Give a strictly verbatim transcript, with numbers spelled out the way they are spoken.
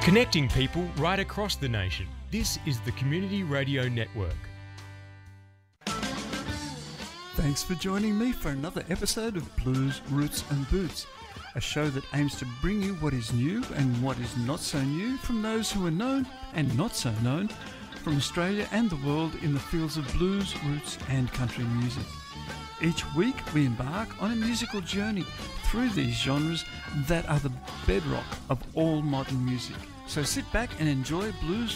Connecting people right across the nation. This is the Community Radio Network. Thanks for joining me for another episode of Blues, Roots and Boots, a show that aims to bring you what is new and what is not so new from those who are known and not so known from Australia and the world in the fields of blues, roots and country music. Each week we embark on a musical journey through these genres that are the bedrock of all modern music. So sit back and enjoy Blues,